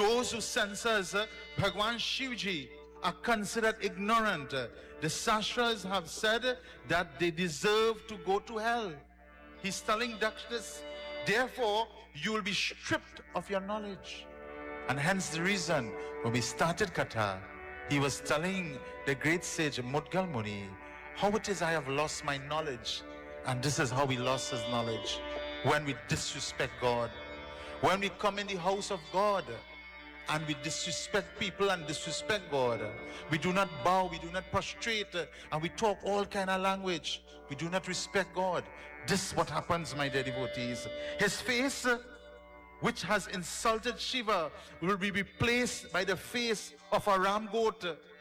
Those who censors Bhagwan Shivji are considered ignorant. The Shastras have said that they deserve to go to hell. He's telling Dakshinas, therefore you will be stripped of your knowledge. And hence the reason when we started Katha, he was telling the great sage Mudgal Muni how it is I have lost my knowledge. And this is how we lost his knowledge. When we disrespect God, when we come in the house of God and we disrespect people and disrespect God, we do not bow, we do not prostrate, and we talk all kind of language. We do not respect God. This is what happens, my dear devotees. His face, which has insulted Shiva, will be replaced by the face of a ram goat.